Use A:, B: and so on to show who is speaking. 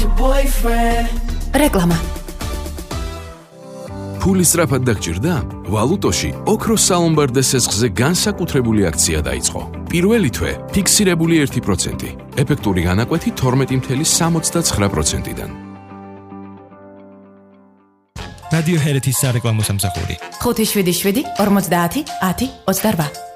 A: your boyfriend.
B: რეკლამა.
C: ფული სწრაფად დაგჭირდა? ვალუტოში ოქროს სალომბარდე სესხზე განსაკუთრებული აქცია დაიწყო. პირველი თვე ფიქსირებული 1%, ეფექტური განაკვეთი 12.69%-დან.
D: რადიო ჰერეთის სარეკლამო სამსახური.
B: 577 50 10 28